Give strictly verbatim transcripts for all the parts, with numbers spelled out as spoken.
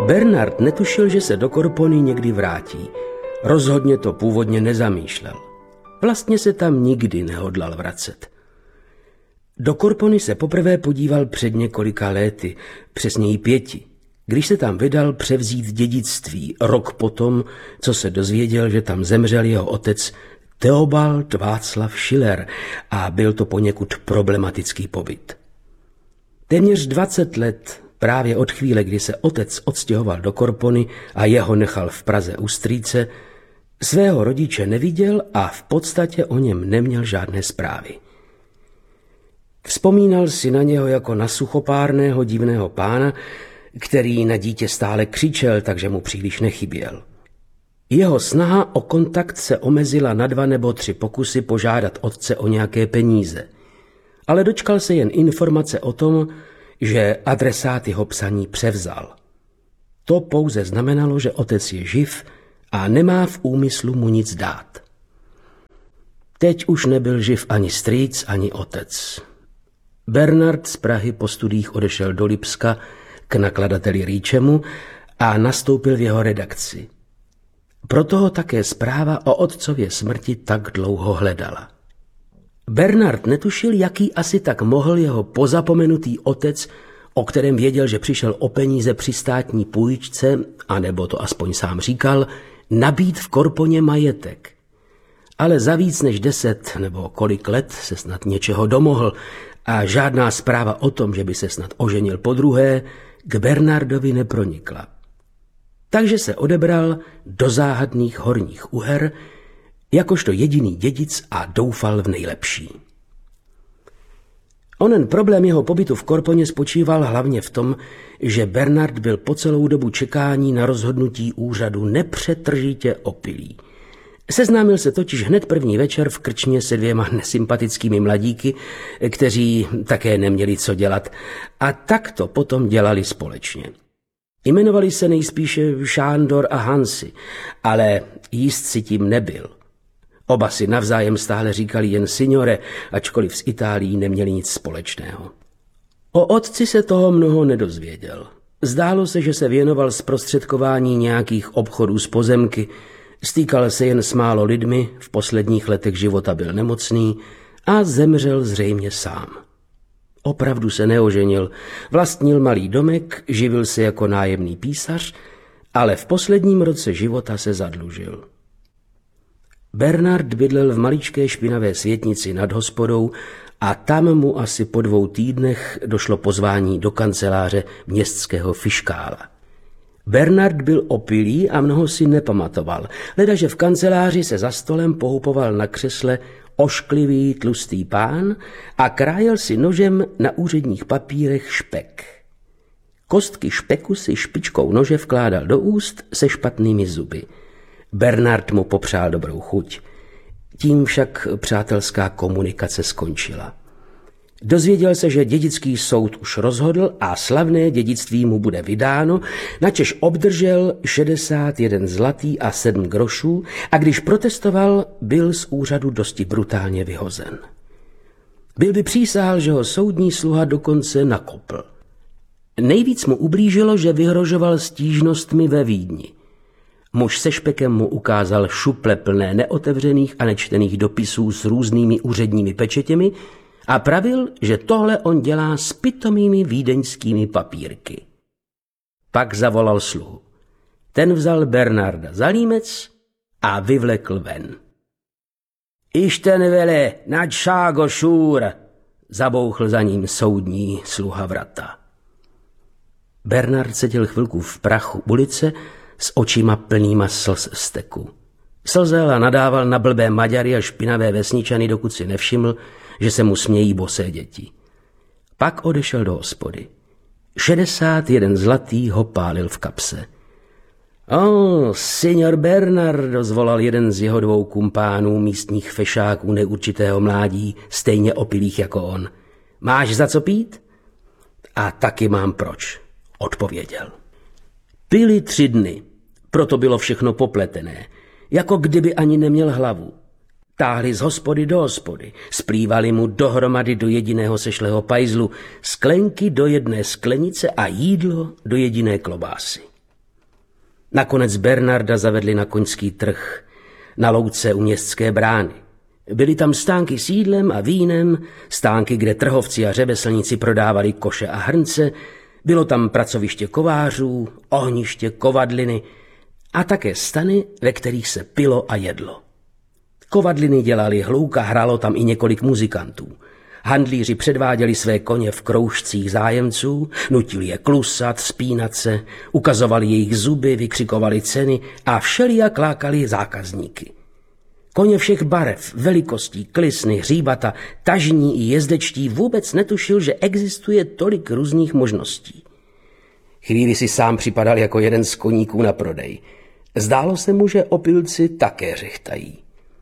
Bernard netušil, že se do Korpony někdy vrátí. Rozhodně to původně nezamýšlel. Vlastně se tam nikdy nehodlal vracet. Do Korpony se poprvé podíval před několika léty, přesněji pěti, když se tam vydal převzít dědictví rok potom, co se dozvěděl, že tam zemřel jeho otec Theobald Václav Schiller a byl to poněkud problematický pobyt. Téměř dvacet let, právě od chvíle, kdy se otec odstěhoval do Korpony a jeho nechal v Praze u strýce, svého rodiče neviděl a v podstatě o něm neměl žádné zprávy. Vzpomínal si na něho jako na suchopárného divného pána, který na dítě stále křičel, takže mu příliš nechyběl. Jeho snaha o kontakt se omezila na dva nebo tři pokusy požádat otce o nějaké peníze, ale dočkal se jen informace o tom, že adresát jeho psaní převzal. To pouze znamenalo, že otec je živ a nemá v úmyslu mu nic dát. Teď už nebyl živ ani strýc, ani otec. Bernard z Prahy po studiích odešel do Lipska k nakladateli Rýčemu a nastoupil v jeho redakci. Proto ho také zpráva o otcově smrti tak dlouho hledala. Bernard netušil, jaký asi tak mohl jeho pozapomenutý otec, o kterém věděl, že přišel o peníze při státní půjčce, anebo to aspoň sám říkal, nabít v Korponě majetek. Ale za víc než deset nebo kolik let se snad něčeho domohl a žádná zpráva o tom, že by se snad oženil podruhé, k Bernardovi nepronikla. Takže se odebral do záhadných Horních Uher, jakožto jediný dědic a doufal v nejlepší. Onen problém jeho pobytu v Korponě spočíval hlavně v tom, že Bernard byl po celou dobu čekání na rozhodnutí úřadu nepřetržitě opilý. Seznámil se totiž hned první večer v krčmě se dvěma nesympatickými mladíky, kteří také neměli co dělat, a tak to potom dělali společně. Jmenovali se nejspíše Šándor a Hansi, ale jist si tím nebyl. Oba si navzájem stále říkali jen signore, ačkoliv s Itálií neměli nic společného. O otci se toho mnoho nedozvěděl. Zdálo se, že se věnoval zprostředkování nějakých obchodů s pozemky, stýkal se jen s málo lidmi, v posledních letech života byl nemocný a zemřel zřejmě sám. Opravdu se neoženil, vlastnil malý domek, živil se jako nájemný písař, ale v posledním roce života se zadlužil. Bernard bydlel v maličké špinavé světnici nad hospodou a tam mu asi po dvou týdnech došlo pozvání do kanceláře městského fiškála. Bernard byl opilý a mnoho si nepamatoval, ledaže v kanceláři se za stolem pohupoval na křesle ošklivý tlustý pán a krájel si nožem na úředních papírech špek. Kostky špeku si špičkou nože vkládal do úst se špatnými zuby. Bernard mu popřál dobrou chuť. Tím však přátelská komunikace skončila. Dozvěděl se, že dědický soud už rozhodl a slavné dědictví mu bude vydáno, načež obdržel šedesát jeden zlatý a sedm grošů a když protestoval, byl z úřadu dosti brutálně vyhozen. Byl by přísahal, že ho soudní sluha dokonce nakopl. Nejvíc mu ublížilo, že vyhrožoval stížnostmi ve Vídni. Muž se špekem mu ukázal šuple plné neotevřených a nečtených dopisů s různými úředními pečetěmi a pravil, že tohle on dělá s pitomými vídeňskými papírky. Pak zavolal sluhu. Ten vzal Bernarda za límec a vyvlekl ven. Isten vele, nagyságo súr, zabouchl za ním soudní sluha vrata. Bernard seděl chvilku v prachu ulice s očima plnýma slz vzteku. Slzel a nadával na blbé Maďary a špinavé vesničany, dokud si nevšiml, že se mu smějí bosé děti. Pak odešel do hospody. šedesát jeden zlatý ho pálil v kapse. O, signor Bernardo, zvolal jeden z jeho dvou kumpánů, místních fešáků neurčitého mládí, stejně opilých jako on. Máš za co pít? A taky mám proč, odpověděl. Pili tři dny, proto bylo všechno popletené, jako kdyby ani neměl hlavu. Táhli z hospody do hospody, splývali mu dohromady do jediného sešlého pajzlu, sklenky do jedné sklenice a jídlo do jediné klobásy. Nakonec Bernarda zavedli na koňský trh na louce u městské brány. Byly tam stánky s jídlem a vínem, stánky, kde trhovci a řemeslníci prodávali koše a hrnce, bylo tam pracoviště kovářů, ohniště, kovadliny a také stany, ve kterých se pilo a jedlo. Kovadliny dělali hluk a hrálo tam i několik muzikantů. Handlíři předváděli své koně v kroužcích zájemců, nutili je klusat, spínat se, ukazovali jejich zuby, vykřikovali ceny a všelijak lákali zákazníky. Koně všech barev, velikostí, klisny, hříbata, tažní i jezdečtí vůbec netušil, že existuje tolik různých možností. Chvíli si sám připadal jako jeden z koníků na prodej. Zdálo se mu, že opilci také řechtají.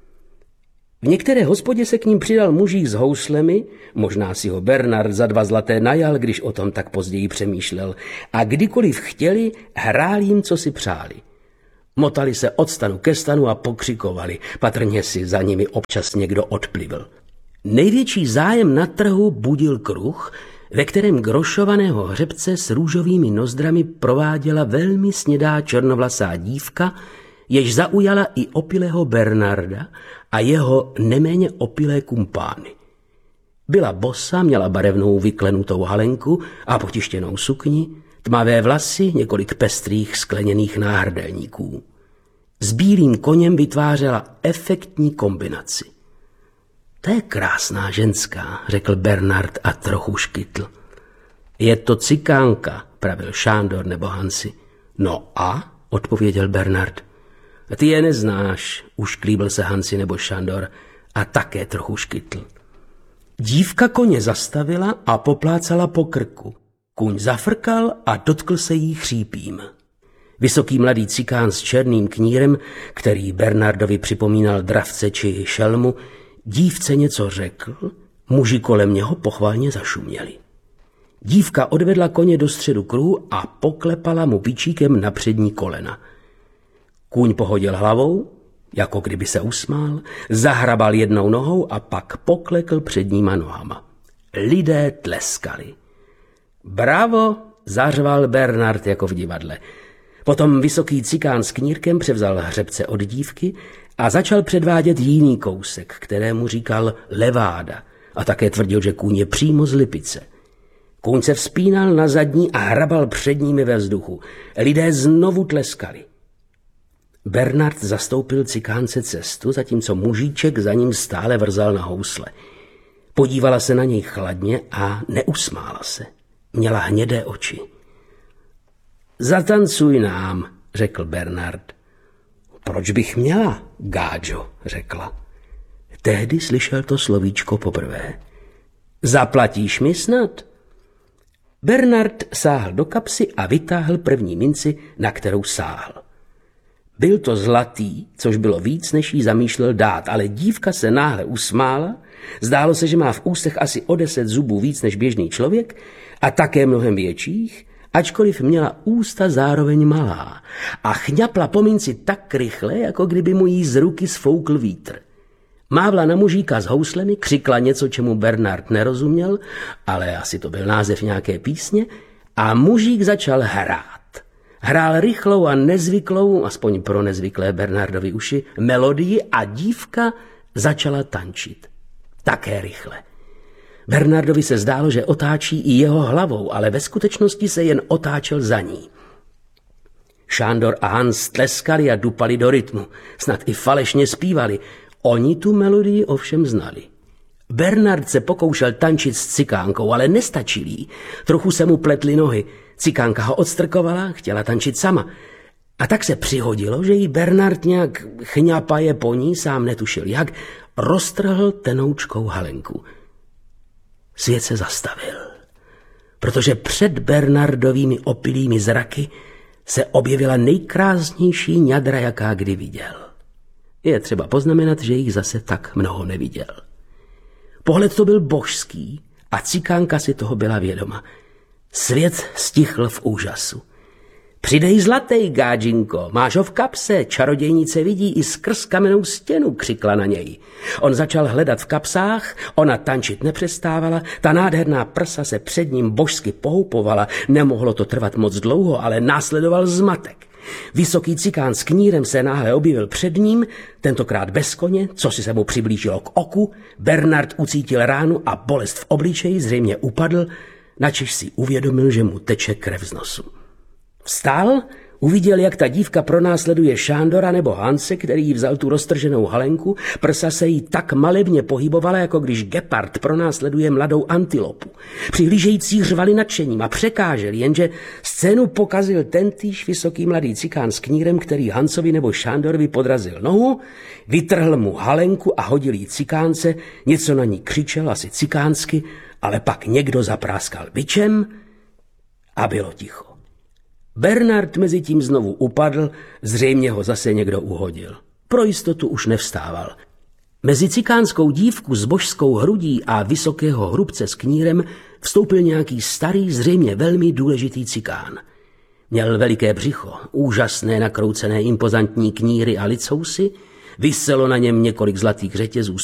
V některé hospodě se k ním přidal mužík s houslemi, možná si ho Bernard za dva zlaté najal, když o tom tak později přemýšlel, a kdykoliv chtěli, hráli jim, co si přáli. Motali se od stanu ke stanu a pokřikovali, patrně si za nimi občas někdo odplivl. Největší zájem na trhu budil kruh, ve kterém grošovaného hřebce s růžovými nozdrami prováděla velmi snědá černovlasá dívka, jež zaujala i opilého Bernarda a jeho neméně opilé kumpány. Byla bosa, měla barevnou vyklenutou halenku a potištěnou sukni, tmavé vlasy, několik pestrých skleněných náhrdelníků. S bílým koněm vytvářela efektní kombinaci. To je krásná ženská, řekl Bernard a trochu škytl. Je to cikánka, pravil Šándor nebo Hansi. No a, odpověděl Bernard. Ty je neznáš, ušklíbil se Hansi nebo Šándor a také trochu škytl. Dívka koně zastavila a poplácala po krku. Kůň zafrkal a dotkl se jí chřípím. Vysoký mladý cikán s černým knírem, který Bernardovi připomínal dravce či šelmu, dívce něco řekl, muži kolem něho pochvalně zašuměli. Dívka odvedla koně do středu kruhu a poklepala mu bičíkem na přední kolena. Kůň pohodil hlavou, jako kdyby se usmál, zahrabal jednou nohou a pak poklekl předníma nohama. Lidé tleskali. Bravo, zařval Bernard jako v divadle. Potom vysoký cikán s knírkem převzal hřebce od dívky a začal předvádět jiný kousek, kterému říkal leváda, a také tvrdil, že kůň je přímo z Lipice. Kůň se vzpínal na zadní a hrabal předními ve vzduchu. Lidé znovu tleskali. Bernard zastoupil cikánce cestu, zatímco mužíček za ním stále vrzal na housle. Podívala se na něj chladně a neusmála se. Měla hnědé oči. Zatancuj nám, řekl Bernard. Proč bych měla, gáďo, řekla. Tehdy slyšel to slovíčko poprvé. Zaplatíš mi snad? Bernard sáhl do kapsy a vytáhl první minci, na kterou sáhl. Byl to zlatý, což bylo víc, než jí zamýšlel dát, ale dívka se náhle usmála, zdálo se, že má v ústech asi o deset zubů víc než běžný člověk a také mnohem větších, ačkoliv měla ústa zároveň malá a chňapla po minci tak rychle, jako kdyby mu jí z ruky sfoukl vítr. Mávla na mužíka s houslemi, křikla něco, čemu Bernard nerozuměl, ale asi to byl název nějaké písně, a mužík začal hrát. Hrál rychlou a nezvyklou, aspoň pro nezvyklé Bernardovy uši, melodii a dívka začala tančit. Také rychle. Bernardovi se zdálo, že otáčí i jeho hlavou, ale ve skutečnosti se jen otáčel za ní. Šándor a Hans tleskali a dupali do rytmu, snad i falešně zpívali. Oni tu melodii ovšem znali. Bernard se pokoušel tančit s cikánkou, ale nestačil jí. Trochu se mu pletly nohy. Cikánka ho odstrkovala, chtěla tančit sama. A tak se přihodilo, že jí Bernard nějak chňapaje po ní, sám netušil jak, roztrhl tenoučkou halenku. Svět se zastavil, protože před Bernardovými opilými zraky se objevila nejkrásnější ňadra, jaká kdy viděl. Je třeba poznamenat, že jich zase tak mnoho neviděl. Pohled to byl božský a cikánka si toho byla vědoma. Svět stichl v úžasu. Přidej zlatej, gádžinko, máš ho v kapse, čarodějnice vidí i skrz kamennou stěnu, křikla na něj. On začal hledat v kapsách, ona tančit nepřestávala, ta nádherná prsa se před ním božsky pohoupovala, nemohlo to trvat moc dlouho, ale následoval zmatek. Vysoký cikán s knírem se náhle objevil před ním, tentokrát bez koně, co si se mu přiblížilo k oku. Bernard ucítil ránu a bolest v obličeji, zřejmě upadl, načež si uvědomil, že mu teče krev z nosu. Vstal, uviděl, jak ta dívka pronásleduje Šándora nebo Hanse, který jí vzal tu roztrženou halenku, prsa se jí tak malebně pohybovala, jako když gepard pronásleduje mladou antilopu. Přihlížející řvali nadšením a překáželi, jenže scénu pokazil tentýž vysoký mladý cikán s knírem, který Hansovi nebo Šándorovi podrazil nohu, vytrhl mu halenku a hodil jí cikánce, něco na ní křičel, asi cikánsky, ale pak někdo zapráskal bičem a bylo ticho. Bernard mezi tím znovu upadl, zřejmě ho zase někdo uhodil. Pro jistotu už nevstával. Mezi cikánskou dívku s božskou hrudí a vysokého hrubce s knírem vstoupil nějaký starý, zřejmě velmi důležitý cikán. Měl veliké břicho, úžasné nakroucené impozantní kníry a licousy, viselo na něm několik zlatých řetězů